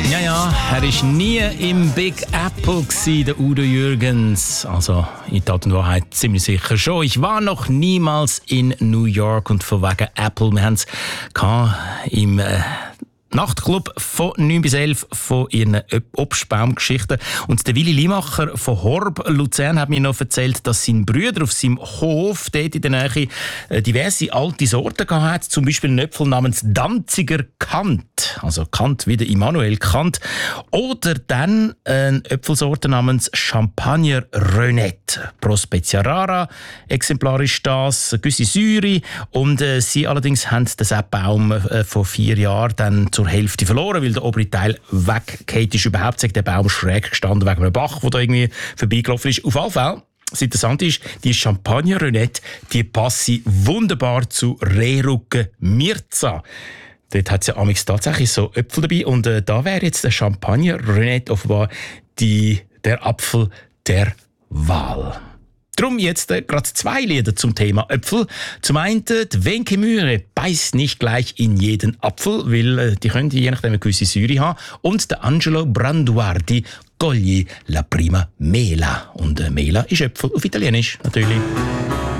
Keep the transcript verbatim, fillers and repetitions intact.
Ja, ja, er war nie im Big Apple gewesen, der Udo Jürgens. Also in Tat und Wahrheit ziemlich sicher schon. Ich war noch niemals in New York und von wegen Apple. Wir haben es im äh, Nachtclub von neun bis elf von ihren Obstbaumgeschichten. Und der Willi Limacher von Horb Luzern hat mir noch erzählt, dass sein Bruder auf seinem Hof dort in der Nähe diverse alte Sorten hatte. Zum Beispiel einen Äpfel namens Danziger Kant. Also Kant wie der Immanuel Kant. Oder dann eine Äpfelsorte namens Champagner Renette. Pro Spezia rara, exemplarisch das, eine gewisse Säure. Und äh, sie allerdings haben den Baum äh, vor vier Jahren dann zur Hälfte verloren, weil der obere Teil weggefallen ist. Überhaupt ist der Baum schräg gestanden wegen einem Bach, der da irgendwie vorbeigelaufen ist. Auf alle Fälle, das Interessante ist, die Champagner Renette, die passen wunderbar zu Rehrucken Mirza. Dort hat es ja amigs tatsächlich so Äpfel dabei. Und äh, da wäre jetzt der Champagner Renette offenbar die, der Apfel der Wahl. Drum jetzt äh, gerade zwei Lieder zum Thema Äpfel. Zum einen, die Wenke Mühre beißt nicht gleich in jeden Apfel, weil äh, die können je nachdem eine gewisse Säure haben. Und der Angelo Branduardi, Cogli la prima mela. Und äh, Mela ist Äpfel auf Italienisch, natürlich.